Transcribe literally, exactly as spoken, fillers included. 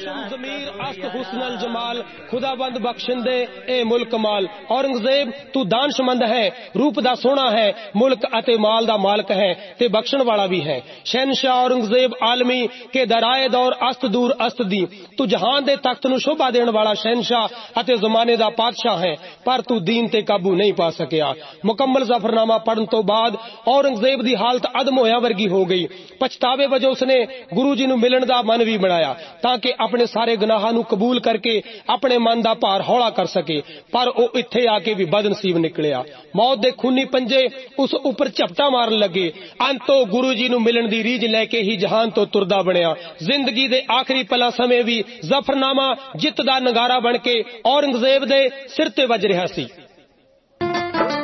सुन जमीर अस्त हुस्नल जमाल खुदाबंद बख्शिंदे ए मुल्क माल। औरंगजेब तू दानशमंद है, रूप दा सोना है, मुल्क अते माल दा मालक है ते बख्शण वाला भी है। शहनशाह औरंगजेब आलमी के दराए दौर अस्त दूर अस्त दी, तू जहान दे तख्त नू शोभा देण वाला शहनशाह अते जमाने दा पातशाह है, पर तू दीन ते काबू नहीं पा सकिया। मुकम्मल जफरनामा पढ़न तो बाद औरंगजेब दी हालत अदम होया वर्गी हो गई। पछतावे वजह उसने गुरु जी नू मिलन दा मन भी बनाया ताकि अपने सारे गुनाहां नू कबूल करके अपने मन दा भार हौला कर सके, पर ओ इत्थे आके भी बदनसीब निकलिया। मौत दे खूनी पंजे उस उपर झपटा मारन लगे। अंतो गुरु जी नू मिलन दी रीझ लैके ही जहान तो तुरदा बनिया। जिंदगी दे आखिरी पला समय भी जफरनामा जित दा नगारा बन के औरंगजेब दे सिर ते वज रहा सी।